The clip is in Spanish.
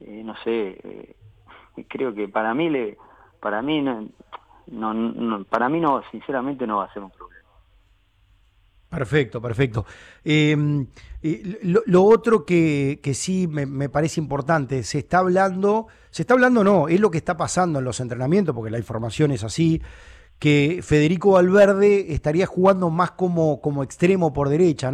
no sé, creo que para mí para mí no, sinceramente no va a ser un problema. Perfecto, perfecto. Lo otro que sí me parece importante, se está hablando no, es lo que está pasando en los entrenamientos, porque la información es así, que Federico Valverde estaría jugando más como extremo por derecha, ¿no?